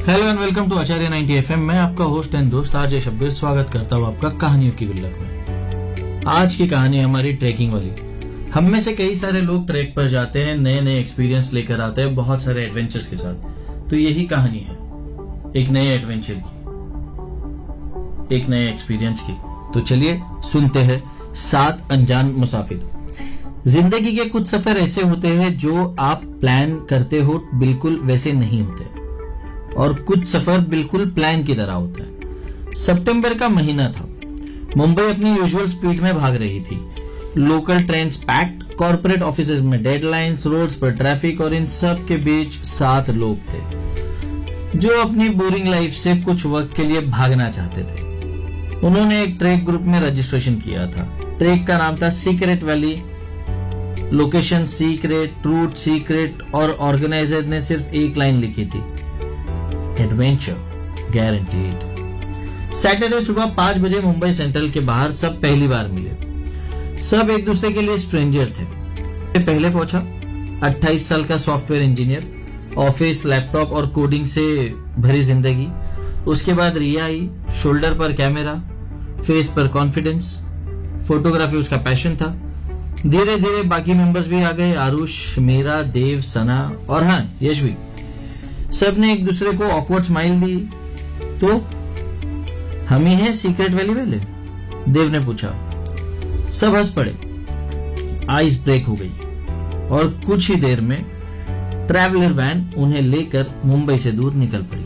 Hello and welcome to Acharya 90 FM। मैं आपका host and दोस्त आरजे शब्बीर स्वागत करता हूँ आपका कहानियों की गुल्लक में। आज की कहानी हमारी ट्रैकिंग वाली। हम में से कई सारे लोग ट्रैक पर जाते हैं, नए नए एक्सपीरियंस लेकर आते हैं, बहुत सारे एडवेंचर्स के साथ। तो यही कहानी है एक नए एडवेंचर की, एक नए एक्सपीरियंस की। तो चलिए सुनते हैं 7 अनजान मुसाफिर। जिंदगी के कुछ सफर ऐसे होते हैं जो आप प्लान करते हो बिल्कुल वैसे नहीं होते, और कुछ सफर बिल्कुल प्लान की तरह होता है। सितंबर का महीना था। मुंबई अपनी यूजुअल स्पीड में भाग रही थी। Local trains packed, corporate offices में डेडलाइंस, रोड्स पर ट्रैफिक, और इन सब के बीच 7 लोग थे जो अपनी बोरिंग लाइफ से कुछ वक्त के लिए भागना चाहते थे। उन्होंने एक ट्रैक ग्रुप में रजिस्ट्रेशन किया था। ट्रैक का नाम था secret valley. Location secret, root secret, और ऑर्गेनाइजर ने सिर्फ एक लाइन लिखी थी, एडवेंचर गारंटीड। सैटरडे सुबह 5 बजे मुंबई सेंट्रल के बाहर सब पहली बार मिले। सब एक दूसरे के लिए स्ट्रेंजर थे। पहले पहुंचा 28 साल का सॉफ्टवेयर इंजीनियर, ऑफिस, लैपटॉप और कोडिंग से भरी जिंदगी। उसके बाद रिया आई, शोल्डर पर कैमरा, फेस पर कॉन्फिडेंस। फोटोग्राफी उसका पैशन था। धीरे धीरे बाकी मेंबर्स भी आ गए, आरुष, मीरा, देव, सना और हाँ, यश भी। सब ने एक दूसरे को ऑकवर्ड स्माइल दी। तो हम ही हैं सीक्रेट वैली वाले? देव ने पूछा। सब हंस पड़े। आइस ब्रेक हो गई और कुछ ही देर में ट्रैवलर वैन उन्हें लेकर मुंबई से दूर निकल पड़ी।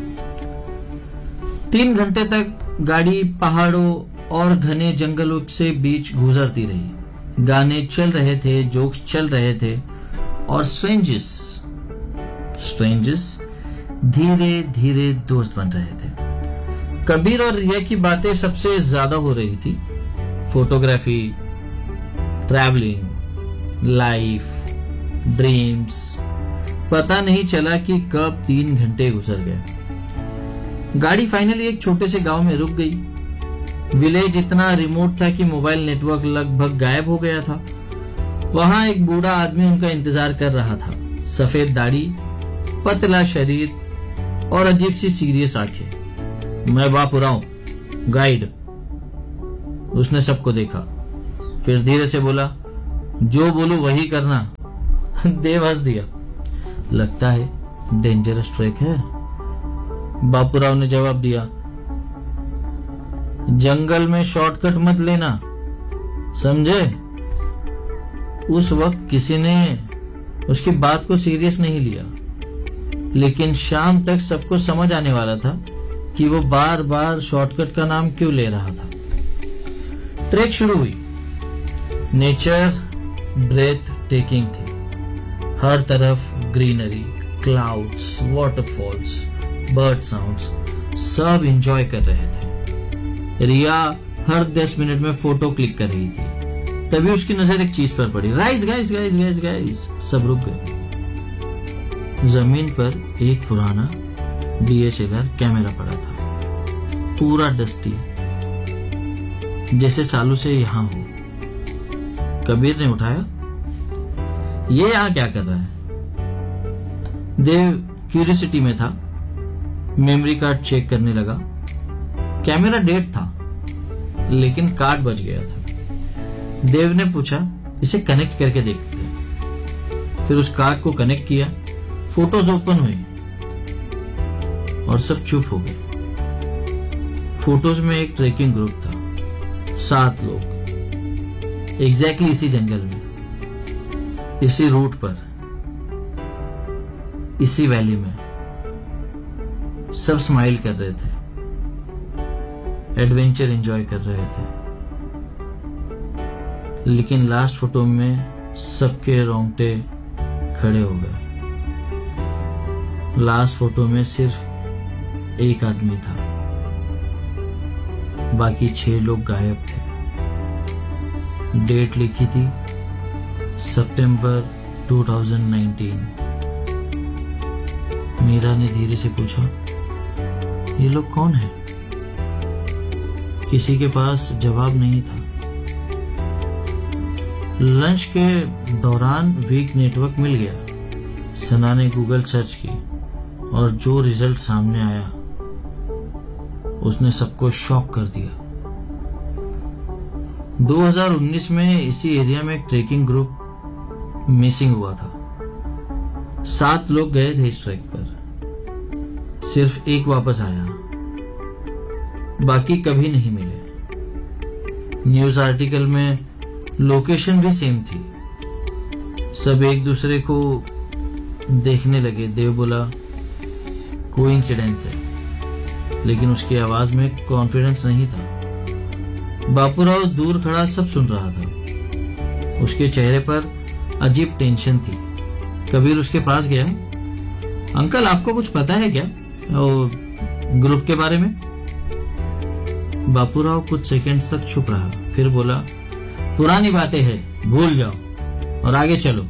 3 घंटे तक गाड़ी पहाड़ों और घने जंगलों से बीच गुजरती रही। गाने चल रहे थे, जोक्स चल रहे थे, और स्ट्रेंजर्स धीरे धीरे दोस्त बन रहे थे। कबीर और रिया की बातें सबसे ज्यादा हो रही थी। Photography, travelling, life, dreams. पता नहीं चला कि कब 3 घंटे गुजर गए। गाड़ी फाइनली एक छोटे से गांव में रुक गई। विलेज इतना रिमोट था कि मोबाइल नेटवर्क लगभग गायब हो गया था। वहां एक बूढ़ा आदमी उनका इंतजार कर रहा था। सफेद दाढ़ी, पतला शरीर और अजीब सी सीरियस आंखें। मैं बापुराव, गाइड। उसने सबको देखा, फिर धीरे से बोला, जो बोलूं वही करना। देव हंस दिया। लगता है डेंजरस ट्रैक है। बापुराव ने जवाब दिया, जंगल में शॉर्टकट मत लेना, समझे? उस वक्त किसी ने उसकी बात को सीरियस नहीं लिया, लेकिन शाम तक सबको समझ आने वाला था कि वो बार बार शॉर्टकट का नाम क्यों ले रहा था। ट्रैक शुरू हुई। नेचर ब्रेथ टेकिंग थी। हर तरफ greenery, clouds, waterfalls, bird sounds, सब एंजॉय कर रहे थे। रिया हर 10 मिनट में फोटो क्लिक कर रही थी। तभी उसकी नजर एक चीज पर पड़ी। Guys guys guys guys guys. सब रुक गए। जमीन पर एक पुराना DSLR कैमरा पड़ा था, पूरा डस्टी, जैसे सालों से यहां हो। कबीर ने उठाया। ये यहां क्या कर रहा है? देव क्यूरियोसिटी में था। मेमोरी कार्ड चेक करने लगा। कैमरा डेड था, लेकिन कार्ड बच गया था। देव ने पूछा, इसे कनेक्ट करके देखते हैं। फिर उस कार्ड को कनेक्ट किया। फोटोज ओपन हुई और सब चुप हो गए। फोटोज में एक ट्रेकिंग ग्रुप था, 7 लोग, एग्जैक्टली इसी जंगल में, इसी रूट पर, इसी वैली में। सब स्माइल कर रहे थे, एडवेंचर एंजॉय कर रहे थे। लेकिन लास्ट फोटो में सबके रोंगटे खड़े हो गए। लास्ट फोटो में सिर्फ एक आदमी था, बाकी 6 लोग गायब थे। डेट लिखी थी सितंबर 2019। मीरा ने धीरे से पूछा, ये लोग कौन है? किसी के पास जवाब नहीं था। लंच के दौरान वीक नेटवर्क मिल गया। सना ने गूगल सर्च की, और जो रिजल्ट सामने आया उसने सबको शॉक कर दिया। 2019 में इसी एरिया में एक ट्रेकिंग ग्रुप मिसिंग हुआ था। 7 लोग गए थे इस ट्रैक पर, सिर्फ एक वापस आया, बाकी कभी नहीं मिले। न्यूज आर्टिकल में लोकेशन भी सेम थी। सब एक दूसरे को देखने लगे। देव बोला कोइंसिडेंस है, लेकिन उसकी आवाज में कॉन्फिडेंस नहीं था। बापूराव दूर खड़ा सब सुन रहा था। उसके चेहरे पर अजीब टेंशन थी। कबीर उसके पास गया। अंकल, आपको कुछ पता है क्या ग्रुप के बारे में? बापूराव कुछ सेकंड्स तक चुप रहा, फिर बोला पुरानी बातें हैं, भूल जाओ और आगे चलो।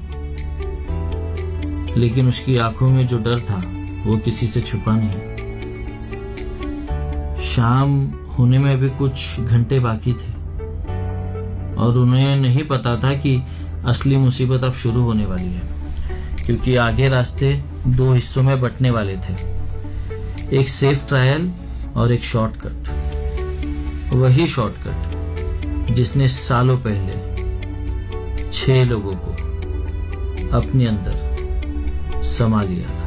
लेकिन उसकी आंखों में जो डर था वो किसी से छुपा नहीं। शाम होने में अभी कुछ घंटे बाकी थे और उन्हें नहीं पता था कि असली मुसीबत अब शुरू होने वाली है, क्योंकि आगे रास्ते 2 हिस्सों में बंटने वाले थे, एक सेफ ट्रायल और एक शॉर्टकट। वही शॉर्टकट जिसने सालों पहले 6 लोगों को अपने अंदर समा लिया था।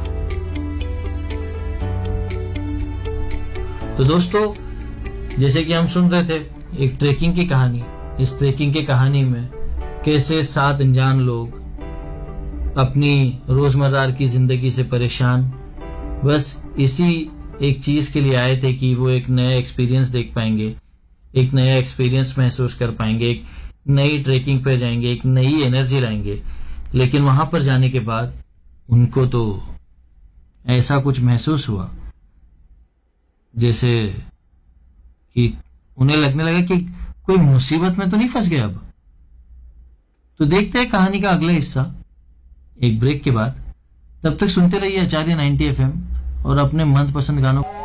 तो दोस्तों, जैसे कि हम सुन रहे थे एक ट्रेकिंग की कहानी। इस ट्रेकिंग की कहानी में कैसे 7 अनजान लोग अपनी रोजमर्रा की जिंदगी से परेशान बस इसी एक चीज के लिए आए थे कि वो एक नया एक्सपीरियंस देख पाएंगे, एक नया एक्सपीरियंस महसूस कर पाएंगे, एक नई ट्रेकिंग पे जाएंगे, एक नई एनर्जी लाएंगे। लेकिन वहां पर जाने के बाद उनको तो ऐसा कुछ महसूस हुआ जैसे कि उन्हें लगने लगा कि कोई मुसीबत में तो नहीं फंस गया अब। तो देखते हैं कहानी का अगला हिस्सा एक ब्रेक के बाद। तब तक सुनते रहिए आचार्य 90 FM और अपने मनपसंद गानों